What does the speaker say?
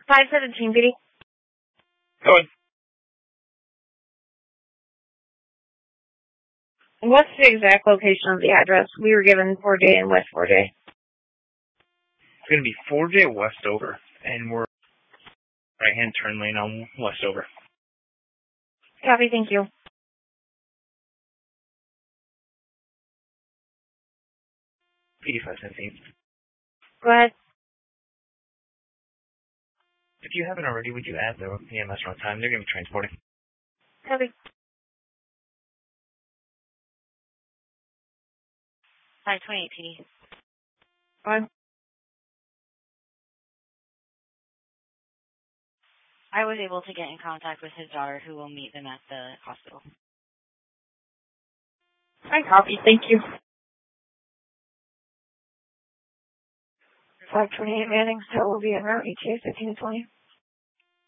517, BD. Go ahead. What's the exact location of the address? We were given 4J and West 4J. It's going to be 4J Westover, and we're right-hand turn lane on Westover. Copy, thank you. 517. Go ahead. If you haven't already, would you add the EMS run time? They're going to be transporting. Copy. 528 PD. Go ahead. I was able to get in contact with his daughter, who will meet them at the hospital. I copy, thank you. 528 Manning, so we'll be en route, ETA 15 to 20.